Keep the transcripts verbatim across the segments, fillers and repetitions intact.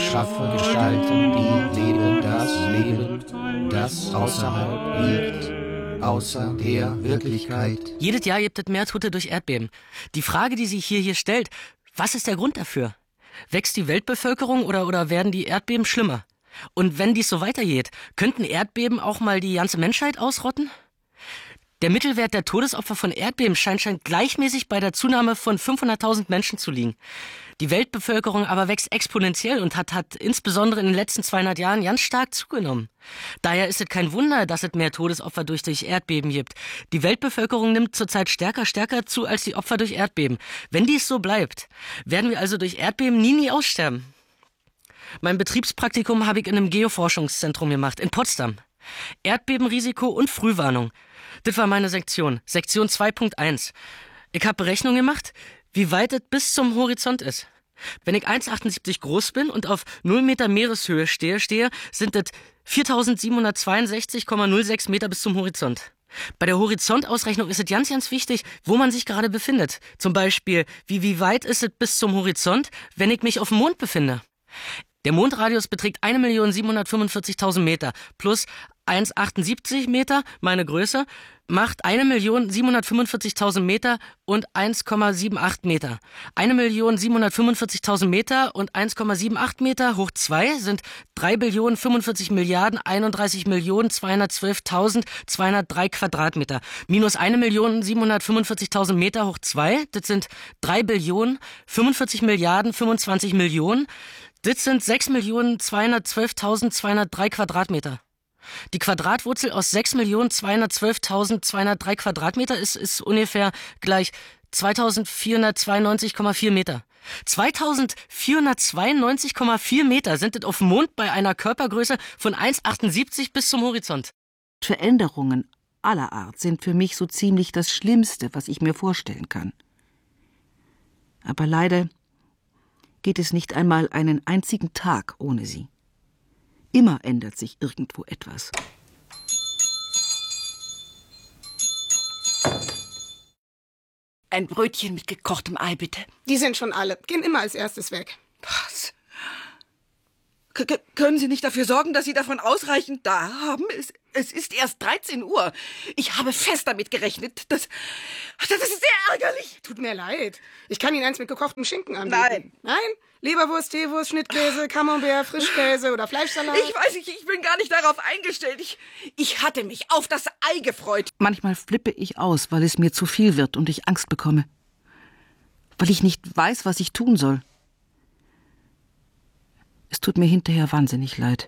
schaffe Gestalten, die leben das Leben, das außerhalb liegt, außer der Wirklichkeit. Jedes Jahr gibt es mehr Tote durch Erdbeben. Die Frage, die sich hier, hier stellt, was ist der Grund dafür? Wächst die Weltbevölkerung oder, oder werden die Erdbeben schlimmer? Und wenn dies so weitergeht, könnten Erdbeben auch mal die ganze Menschheit ausrotten? Der Mittelwert der Todesopfer von Erdbeben scheint, scheint gleichmäßig bei der Zunahme von fünfhunderttausend Menschen zu liegen. Die Weltbevölkerung aber wächst exponentiell und hat, hat insbesondere in den letzten zweihundert Jahren ganz stark zugenommen. Daher ist es kein Wunder, dass es mehr Todesopfer durch, durch Erdbeben gibt. Die Weltbevölkerung nimmt zurzeit stärker, stärker zu als die Opfer durch Erdbeben. Wenn dies so bleibt, werden wir also durch Erdbeben nie, nie aussterben. Mein Betriebspraktikum habe ich in einem Geoforschungszentrum gemacht, in Potsdam. Erdbebenrisiko und Frühwarnung. Das war meine Sektion, Sektion zwei Punkt eins. Ich habe Berechnungen gemacht, wie weit es bis zum Horizont ist. Wenn ich eins Komma achtundsiebzig groß bin und auf null Meter Meereshöhe stehe, stehe sind es viertausendsiebenhundertzweiundsechzig Komma null sechs Meter bis zum Horizont. Bei der Horizontausrechnung ist es ganz, ganz wichtig, wo man sich gerade befindet. Zum Beispiel, wie, wie weit ist es bis zum Horizont, wenn ich mich auf dem Mond befinde? Der Mondradius beträgt eine Million siebenhundertfünfundvierzigtausend Meter plus eins Komma achtundsiebzig Meter, meine Größe, macht eine Million siebenhundertfünfundvierzigtausend Meter und eins Komma achtundsiebzig Meter. eine Million siebenhundertfünfundvierzigtausend Meter und eins Komma achtundsiebzig Meter hoch zwei sind drei Billionen fünfundvierzig Milliarden einunddreißig Millionen zweihundertzwölftausendzweihundertdrei Quadratmeter. Minus eine Million siebenhundertfünfundvierzigtausend Meter hoch zwei, das sind drei Billionen fünfundvierzig Milliarden fünfundzwanzig Millionen. Das sind sechs Millionen zweihundertzwölftausendzweihundertdrei Quadratmeter. Die Quadratwurzel aus sechs Millionen zweihundertzwölftausendzweihundertdrei Quadratmeter ist, ist ungefähr gleich zweitausendvierhundertzweiundneunzig Komma vier Meter. zweitausendvierhundertzweiundneunzig Komma vier Meter sind es auf dem Mond bei einer Körpergröße von eins Komma achtundsiebzig bis zum Horizont. Veränderungen aller Art sind für mich so ziemlich das Schlimmste, was ich mir vorstellen kann. Aber leider geht es nicht einmal einen einzigen Tag ohne sie. Immer ändert sich irgendwo etwas. Ein Brötchen mit gekochtem Ei, bitte. Die sind schon alle. Gehen immer als erstes weg. Was? K -k können Sie nicht dafür sorgen, dass Sie davon ausreichend da haben? Es, es ist erst dreizehn Uhr. Ich habe fest damit gerechnet. Das, das ist sehr ärgerlich. Tut mir leid. Ich kann Ihnen eins mit gekochtem Schinken anbieten. Nein. Nein? Leberwurst, Teewurst, Schnittkäse, Camembert, Frischkäse oder Fleischsalat? Ich weiß nicht, ich bin gar nicht darauf eingestellt. Ich, ich hatte mich auf das Ei gefreut. Manchmal flippe ich aus, weil es mir zu viel wird und ich Angst bekomme. Weil ich nicht weiß, was ich tun soll. Es tut mir hinterher wahnsinnig leid.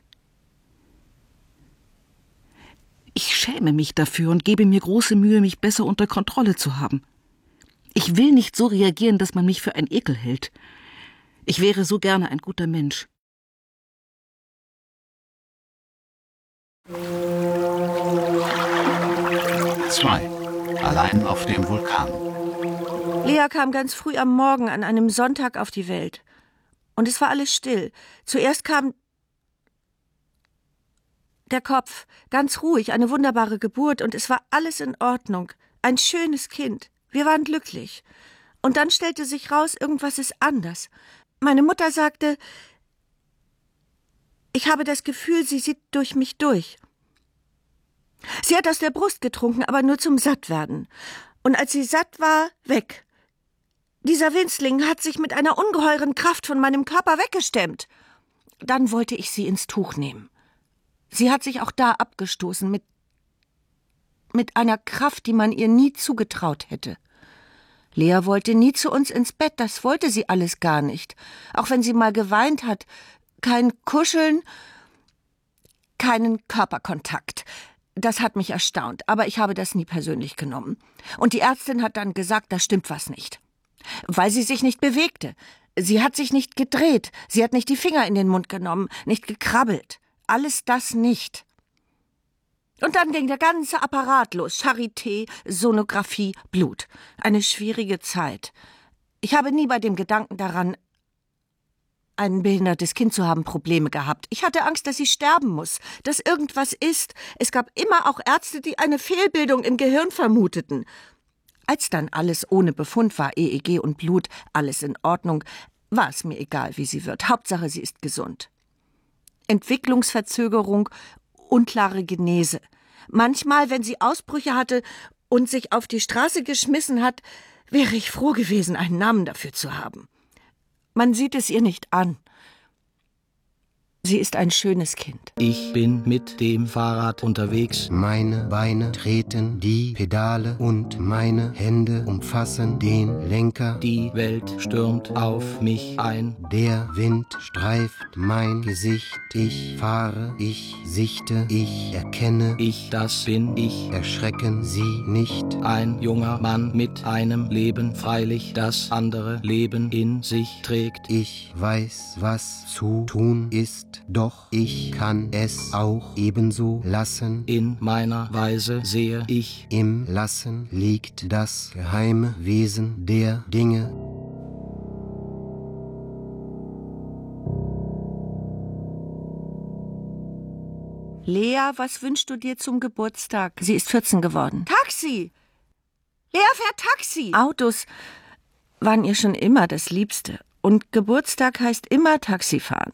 Ich schäme mich dafür und gebe mir große Mühe, mich besser unter Kontrolle zu haben. Ich will nicht so reagieren, dass man mich für ein Ekel hält. Ich wäre so gerne ein guter Mensch. zwei. Allein auf dem Vulkan. Lea kam ganz früh am Morgen an einem Sonntag auf die Welt. Und es war alles still. Zuerst kam der Kopf, ganz ruhig, eine wunderbare Geburt, und es war alles in Ordnung. Ein schönes Kind. Wir waren glücklich. Und dann stellte sich raus, irgendwas ist anders. Meine Mutter sagte, ich habe das Gefühl, sie sieht durch mich durch. Sie hat aus der Brust getrunken, aber nur zum Sattwerden. Und als sie satt war, weg. Dieser Winzling hat sich mit einer ungeheuren Kraft von meinem Körper weggestemmt. Dann wollte ich sie ins Tuch nehmen. Sie hat sich auch da abgestoßen, mit, mit einer Kraft, die man ihr nie zugetraut hätte. Lea wollte nie zu uns ins Bett, das wollte sie alles gar nicht. Auch wenn sie mal geweint hat. Kein Kuscheln, keinen Körperkontakt. Das hat mich erstaunt, aber ich habe das nie persönlich genommen. Und die Ärztin hat dann gesagt, da stimmt was nicht. Weil sie sich nicht bewegte. Sie hat sich nicht gedreht, sie hat nicht die Finger in den Mund genommen, nicht gekrabbelt. Alles das nicht. Und dann ging der ganze Apparat los. Charité, Sonographie, Blut. Eine schwierige Zeit. Ich habe nie bei dem Gedanken daran, ein behindertes Kind zu haben, Probleme gehabt. Ich hatte Angst, dass sie sterben muss, dass irgendwas ist. Es gab immer auch Ärzte, die eine Fehlbildung im Gehirn vermuteten. Als dann alles ohne Befund war, E E G und Blut, alles in Ordnung, war es mir egal, wie sie wird. Hauptsache, sie ist gesund. Entwicklungsverzögerung, unklare Genese. Manchmal, wenn sie Ausbrüche hatte und sich auf die Straße geschmissen hat, wäre ich froh gewesen, einen Namen dafür zu haben. Man sieht es ihr nicht an. Sie ist ein schönes Kind. Ich bin mit dem Fahrrad unterwegs. Meine Beine treten die Pedale und meine Hände umfassen den Lenker. Die Welt stürmt auf mich ein. Der Wind streift mein Gesicht. Ich fahre, ich sichte, ich erkenne. Ich, das bin ich. Erschrecken Sie nicht. Ein junger Mann mit einem Leben, freilich das andere Leben in sich trägt. Ich weiß, was zu tun ist. Doch ich kann es auch ebenso lassen. In meiner Weise sehe ich, im Lassen liegt das geheime Wesen der Dinge. Lea, was wünschst du dir zum Geburtstag? Sie ist vierzehn geworden. Taxi! Lea fährt Taxi! Autos waren ihr schon immer das Liebste. Und Geburtstag heißt immer Taxifahren.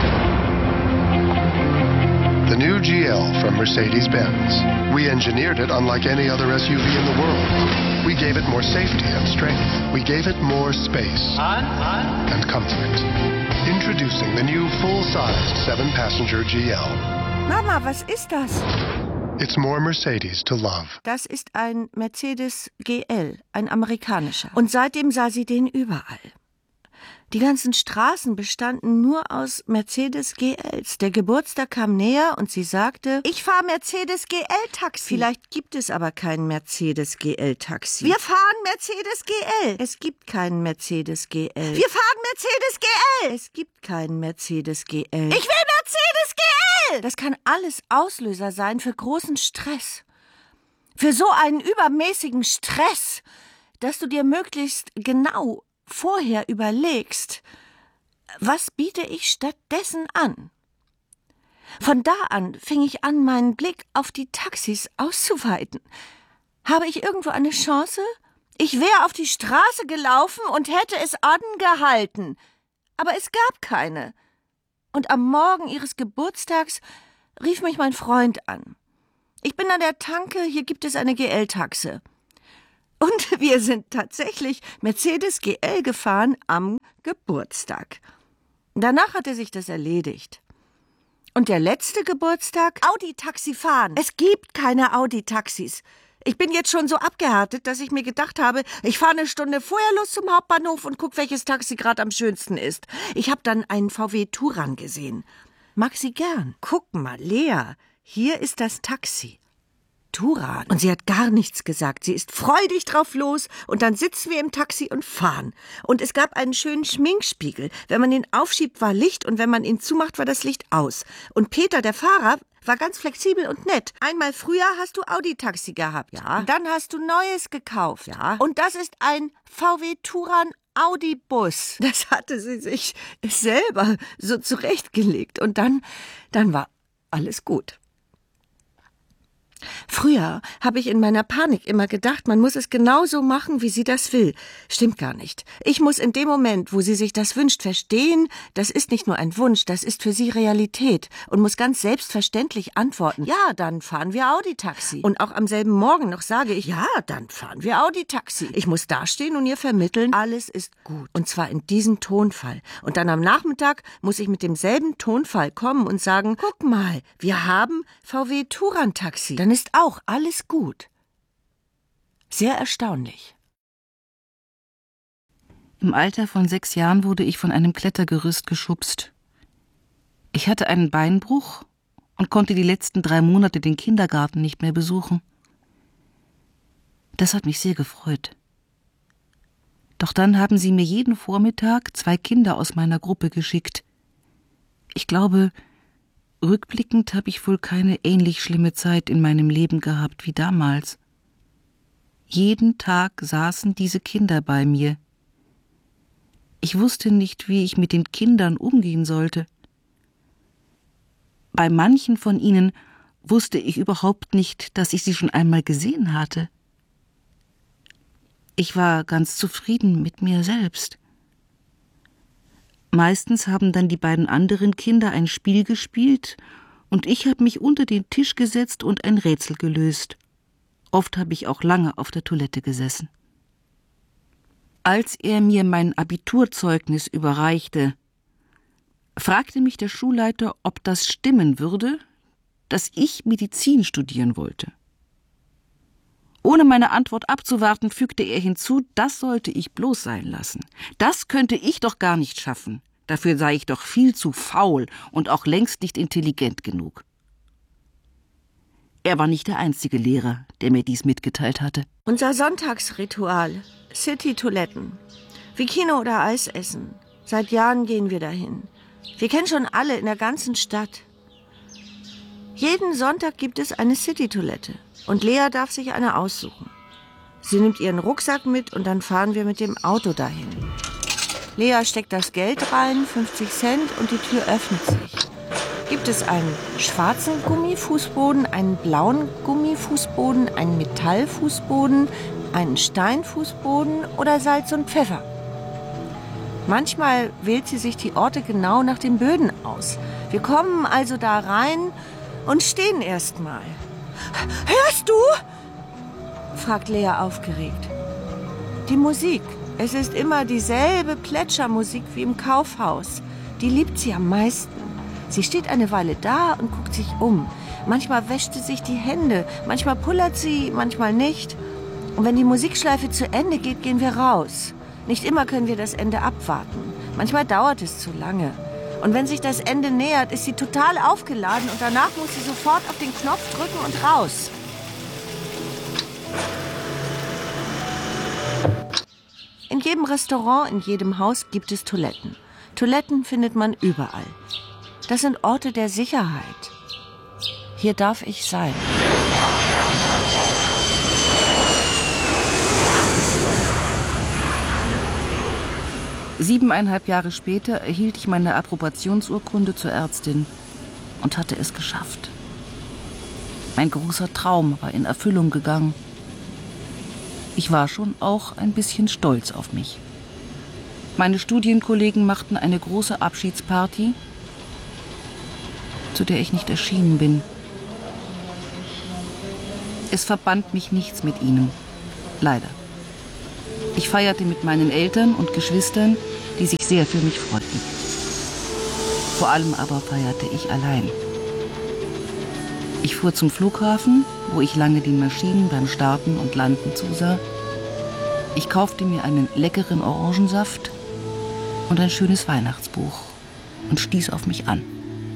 The new G L from Mercedes-Benz. We engineered it unlike any other S U V in the world. We gave it more safety and strength. We gave it more space and comfort. Introducing the new full-sized seven-passenger G L. Mama, was ist das? It's more Mercedes to love. Das ist ein Mercedes G L, ein amerikanischer. Und seitdem sah sie den überall. Die ganzen Straßen bestanden nur aus Mercedes G Ls. Der Geburtstag kam näher und sie sagte, ich fahre Mercedes G L-Taxi. Vielleicht gibt es aber kein Mercedes G L-Taxi. Wir fahren Mercedes G L. Es gibt keinen Mercedes G L. Wir fahren Mercedes G L. Es gibt keinen Mercedes G L. Ich will Mercedes G L. Das kann alles Auslöser sein für großen Stress. Für so einen übermäßigen Stress, dass du dir möglichst genau vorher überlegst, was biete ich stattdessen an? Von da an fing ich an, meinen Blick auf die Taxis auszuweiten. Habe ich irgendwo eine Chance? Ich wäre auf die Straße gelaufen und hätte es angehalten. Aber es gab keine. Und am Morgen ihres Geburtstags rief mich mein Freund an. Ich bin an der Tanke, hier gibt es eine G L-Taxe. Und wir sind tatsächlich Mercedes G L gefahren am Geburtstag. Danach hatte sich das erledigt. Und der letzte Geburtstag? Audi-Taxi fahren. Es gibt keine Audi-Taxis. Ich bin jetzt schon so abgehärtet, dass ich mir gedacht habe, ich fahre eine Stunde vorher los zum Hauptbahnhof und guck, welches Taxi gerade am schönsten ist. Ich habe dann einen V W Touran gesehen. Mag sie gern. Guck mal, Lea, hier ist das Taxi. Touran. Und sie hat gar nichts gesagt. Sie ist freudig drauf los und dann sitzen wir im Taxi und fahren. Und es gab einen schönen Schminkspiegel. Wenn man ihn aufschiebt, war Licht und wenn man ihn zumacht, war das Licht aus. Und Peter, der Fahrer, war ganz flexibel und nett. Einmal früher hast du Audi-Taxi gehabt. Ja. Und dann hast du Neues gekauft. Ja. Und das ist ein V W Touran Audi-Bus. Das hatte sie sich selber so zurechtgelegt. Und dann, dann war alles gut. Früher habe ich in meiner Panik immer gedacht, man muss es genauso machen, wie sie das will. Stimmt gar nicht. Ich muss in dem Moment, wo sie sich das wünscht, verstehen, das ist nicht nur ein Wunsch, das ist für sie Realität und muss ganz selbstverständlich antworten, ja, dann fahren wir Audi-Taxi. Und auch am selben Morgen noch sage ich, ja, dann fahren wir Audi-Taxi. Ich muss dastehen und ihr vermitteln, alles ist gut. Und zwar in diesem Tonfall. Und dann am Nachmittag muss ich mit demselben Tonfall kommen und sagen, guck mal, wir haben V W Touran-Taxi. Dann ist auch alles gut. Sehr erstaunlich. Im Alter von sechs Jahren wurde ich von einem Klettergerüst geschubst. Ich hatte einen Beinbruch und konnte die letzten drei Monate den Kindergarten nicht mehr besuchen. Das hat mich sehr gefreut. Doch dann haben sie mir jeden Vormittag zwei Kinder aus meiner Gruppe geschickt. Ich glaube, rückblickend habe ich wohl keine ähnlich schlimme Zeit in meinem Leben gehabt wie damals. Jeden Tag saßen diese Kinder bei mir. Ich wusste nicht, wie ich mit den Kindern umgehen sollte. Bei manchen von ihnen wusste ich überhaupt nicht, dass ich sie schon einmal gesehen hatte. Ich war ganz zufrieden mit mir selbst. Meistens haben dann die beiden anderen Kinder ein Spiel gespielt und ich habe mich unter den Tisch gesetzt und ein Rätsel gelöst. Oft habe ich auch lange auf der Toilette gesessen. Als er mir mein Abiturzeugnis überreichte, fragte mich der Schulleiter, ob das stimmen würde, dass ich Medizin studieren wollte. Ohne meine Antwort abzuwarten, fügte er hinzu, das sollte ich bloß sein lassen. Das könnte ich doch gar nicht schaffen. Dafür sei ich doch viel zu faul und auch längst nicht intelligent genug. Er war nicht der einzige Lehrer, der mir dies mitgeteilt hatte. Unser Sonntagsritual, City-Toiletten, wie Kino oder Eis essen. Seit Jahren gehen wir dahin. Wir kennen schon alle in der ganzen Stadt. Jeden Sonntag gibt es eine City-Toilette und Lea darf sich eine aussuchen. Sie nimmt ihren Rucksack mit und dann fahren wir mit dem Auto dahin. Lea steckt das Geld rein, fünfzig Cent, und die Tür öffnet sich. Gibt es einen schwarzen Gummifußboden, einen blauen Gummifußboden, einen Metallfußboden, einen Steinfußboden oder Salz und Pfeffer? Manchmal wählt sie sich die Orte genau nach den Böden aus. Wir kommen also da rein und stehen erst mal. »Hörst du?« fragt Lea aufgeregt. Die Musik. Es ist immer dieselbe Plätschermusik wie im Kaufhaus. Die liebt sie am meisten. Sie steht eine Weile da und guckt sich um. Manchmal wäscht sie sich die Hände, manchmal pullert sie, manchmal nicht. Und wenn die Musikschleife zu Ende geht, gehen wir raus. Nicht immer können wir das Ende abwarten. Manchmal dauert es zu lange. Und wenn sich das Ende nähert, ist sie total aufgeladen und danach muss sie sofort auf den Knopf drücken und raus. In jedem Restaurant, in jedem Haus gibt es Toiletten. Toiletten findet man überall. Das sind Orte der Sicherheit. Hier darf ich sein. Siebeneinhalb Jahre später erhielt ich meine Approbationsurkunde zur Ärztin und hatte es geschafft. Mein großer Traum war in Erfüllung gegangen. Ich war schon auch ein bisschen stolz auf mich. Meine Studienkollegen machten eine große Abschiedsparty, zu der ich nicht erschienen bin. Es verband mich nichts mit ihnen, leider. Ich feierte mit meinen Eltern und Geschwistern, die sich sehr für mich freuten. Vor allem aber feierte ich allein. Ich fuhr zum Flughafen, wo ich lange den Maschinen beim Starten und Landen zusah. Ich kaufte mir einen leckeren Orangensaft und ein schönes Weihnachtsbuch und stieß auf mich an.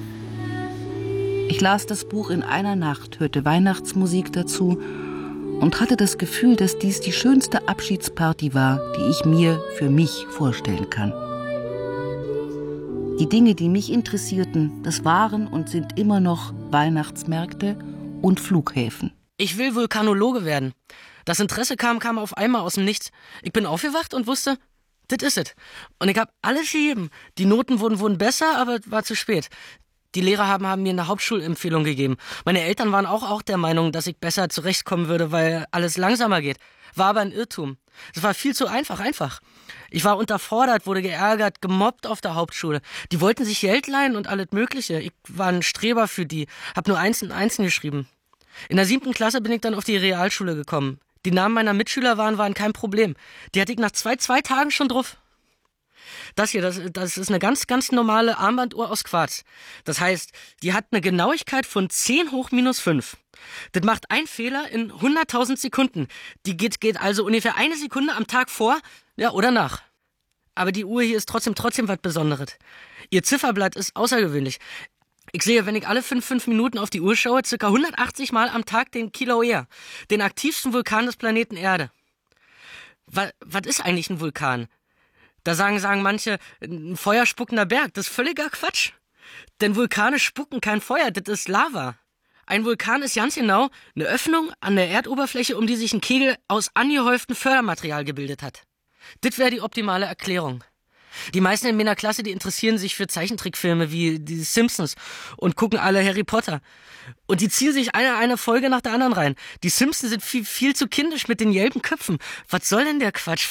Ich las das Buch in einer Nacht, hörte Weihnachtsmusik dazu und hatte das Gefühl, dass dies die schönste Abschiedsparty war, die ich mir für mich vorstellen kann. Die Dinge, die mich interessierten, das waren und sind immer noch Weihnachtsmärkte und Flughäfen. Ich will Vulkanologe werden. Das Interesse kam, kam auf einmal aus dem Nichts. Ich bin aufgewacht und wusste, das ist es. Und ich habe alles gegeben. Die Noten wurden, wurden besser, aber es war zu spät. Die Lehrer haben, haben mir eine Hauptschulempfehlung gegeben. Meine Eltern waren auch, auch der Meinung, dass ich besser zurechtkommen würde, weil alles langsamer geht. War aber ein Irrtum. Es war viel zu einfach, einfach. Ich war unterfordert, wurde geärgert, gemobbt auf der Hauptschule. Die wollten sich Geld leihen und alles Mögliche. Ich war ein Streber für die, hab nur Eins und Einsen geschrieben. In der siebten Klasse bin ich dann auf die Realschule gekommen. Die Namen meiner Mitschüler waren, waren kein Problem. Die hatte ich nach zwei, zwei Tagen schon drauf. Das hier, das, das ist eine ganz, ganz normale Armbanduhr aus Quarz. Das heißt, die hat eine Genauigkeit von zehn hoch minus fünf. Das macht ein Fehler in hunderttausend Sekunden. Die geht, geht also ungefähr eine Sekunde am Tag vor, ja, oder nach. Aber die Uhr hier ist trotzdem, trotzdem was Besonderes. Ihr Zifferblatt ist außergewöhnlich. Ich sehe, wenn ich alle fünf, fünf Minuten auf die Uhr schaue, circa hundertachtzig Mal am Tag den Kilauea, den aktivsten Vulkan des Planeten Erde. Was, was ist eigentlich ein Vulkan? Da sagen, sagen manche, ein feuerspuckender Berg. Das ist völliger Quatsch. Denn Vulkane spucken kein Feuer, das ist Lava. Ein Vulkan ist ganz genau eine Öffnung an der Erdoberfläche, um die sich ein Kegel aus angehäuftem Fördermaterial gebildet hat. Das wäre die optimale Erklärung. Die meisten in meiner Klasse, die interessieren sich für Zeichentrickfilme wie die Simpsons und gucken alle Harry Potter. Und die ziehen sich eine, eine Folge nach der anderen rein. Die Simpsons sind viel, viel zu kindisch mit den gelben Köpfen. Was soll denn der Quatsch? Von,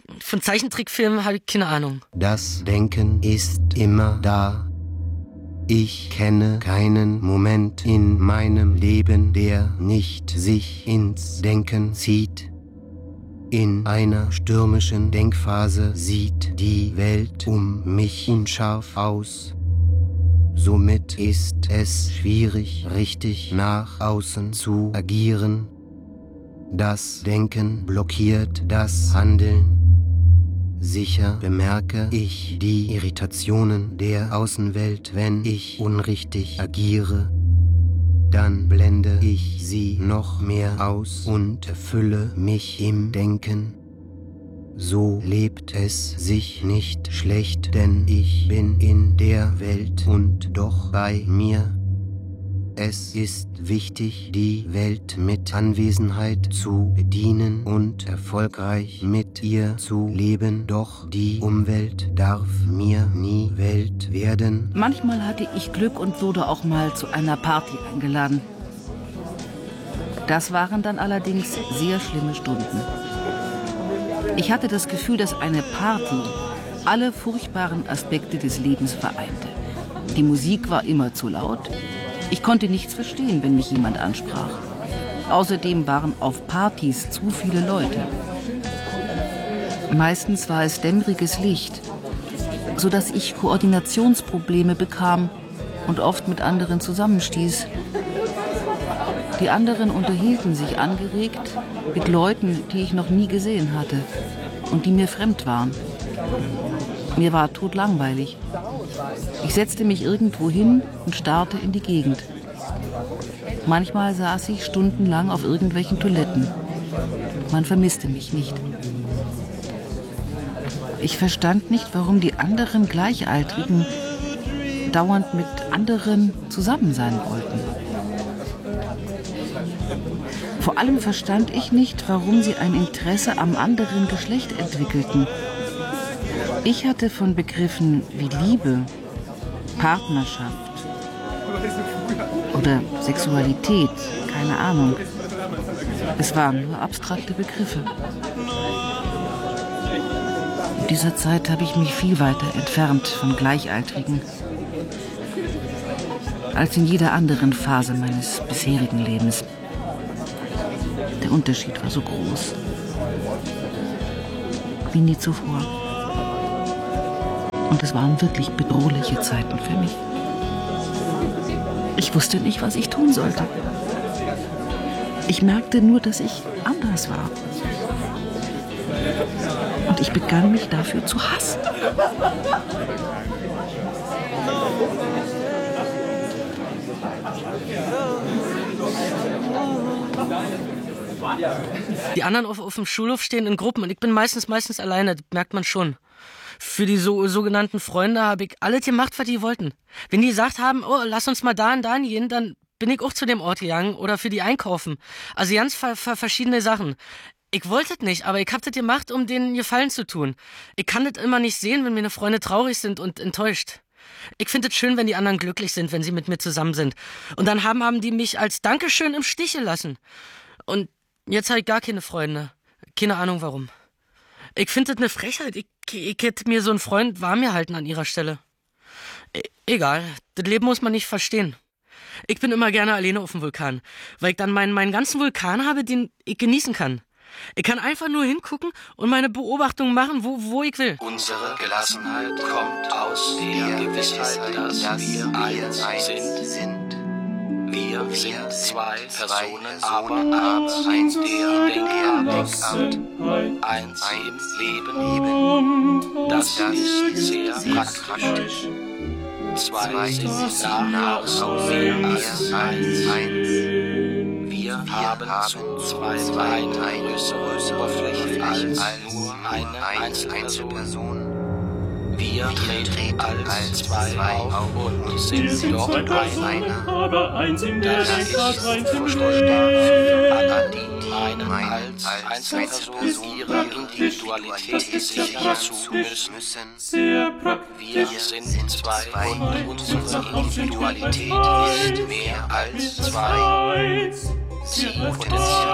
Von Zeichentrickfilmen habe ich keine Ahnung. Das Denken ist immer da. Ich kenne keinen Moment in meinem Leben, der nicht sich ins Denken zieht. In einer stürmischen Denkphase sieht die Welt um mich unscharf aus. Somit ist es schwierig, richtig nach außen zu agieren. Das Denken blockiert das Handeln. Sicher bemerke ich die Irritationen der Außenwelt, wenn ich unrichtig agiere. Dann blende ich sie noch mehr aus und erfülle mich im Denken. So lebt es sich nicht schlecht, denn ich bin in der Welt und doch bei mir. Es ist wichtig, die Welt mit Anwesenheit zu bedienen und erfolgreich mit ihr zu leben, doch die Umwelt darf mir nie Welt werden. Manchmal hatte ich Glück und wurde auch mal zu einer Party eingeladen. Das waren dann allerdings sehr schlimme Stunden. Ich hatte das Gefühl, dass eine Party alle furchtbaren Aspekte des Lebens vereinte. Die Musik war immer zu laut. Ich konnte nichts verstehen, wenn mich jemand ansprach. Außerdem waren auf Partys zu viele Leute. Meistens war es dämmeriges Licht, sodass ich Koordinationsprobleme bekam und oft mit anderen zusammenstieß. Die anderen unterhielten sich angeregt mit Leuten, die ich noch nie gesehen hatte und die mir fremd waren. Mir war totlangweilig. Ich setzte mich irgendwo hin und starrte in die Gegend. Manchmal saß ich stundenlang auf irgendwelchen Toiletten. Man vermisste mich nicht. Ich verstand nicht, warum die anderen Gleichaltrigen dauernd mit anderen zusammen sein wollten. Vor allem verstand ich nicht, warum sie ein Interesse am anderen Geschlecht entwickelten. Ich hatte von Begriffen wie Liebe, Partnerschaft oder Sexualität keine Ahnung. Es waren nur abstrakte Begriffe. In dieser Zeit habe ich mich viel weiter entfernt von Gleichaltrigen als in jeder anderen Phase meines bisherigen Lebens. Der Unterschied war so groß wie nie zuvor. Und es waren wirklich bedrohliche Zeiten für mich. Ich wusste nicht, was ich tun sollte. Ich merkte nur, dass ich anders war. Und ich begann, mich dafür zu hassen. Die anderen auf, auf dem Schulhof stehen in Gruppen und ich bin meistens, meistens alleine, das merkt man schon. Für die so, sogenannten Freunde habe ich alles gemacht, was die wollten. Wenn die gesagt haben, oh, lass uns mal da und da gehen, dann bin ich auch zu dem Ort gegangen oder für die einkaufen. Also ganz ver, ver, verschiedene Sachen. Ich wollte es nicht, aber ich habe das gemacht, um denen Gefallen zu tun. Ich kann das immer nicht sehen, wenn meine Freunde traurig sind und enttäuscht. Ich finde es schön, wenn die anderen glücklich sind, wenn sie mit mir zusammen sind. Und dann haben, haben die mich als Dankeschön im Stich gelassen. Und jetzt habe ich gar keine Freunde. Keine Ahnung warum. Ich finde das eine Frechheit. Ich, ich hätte mir so einen Freund warm gehalten an ihrer Stelle. E- egal, das Leben muss man nicht verstehen. Ich bin immer gerne alleine auf dem Vulkan, weil ich dann meinen, meinen ganzen Vulkan habe, den ich genießen kann. Ich kann einfach nur hingucken und meine Beobachtungen machen, wo, wo ich will. Unsere Gelassenheit kommt aus der Gewissheit, dass wir eins sind. Wir sind zwei Personen, aber eins in der Denkart, eins im Leben. Das ist sehr praktisch. Zwei sind nach mehr als eins. Wir haben zwei Beine, größere Oberfläche als nur eine Einzelperson. Wir treten als zwei auf und sind doch einer. Aber eins in der Das Denkart, ist eins im furchtbar für alle, die Leben. meinen, als Einzelperson ihre Individualität sichern zu müssen. Sehr praktisch. Wir sind zwei und unsere Individualität ist mehr als zwei. Eins. Sie potenziert